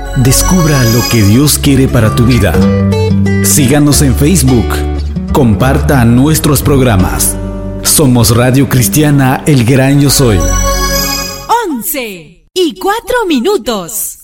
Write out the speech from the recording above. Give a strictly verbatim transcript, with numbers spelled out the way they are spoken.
Descubra lo que Dios quiere para tu vida. Síganos en Facebook. Comparta nuestros programas. Somos Radio Cristiana El Gran Yo Soy. once y cuatro minutos.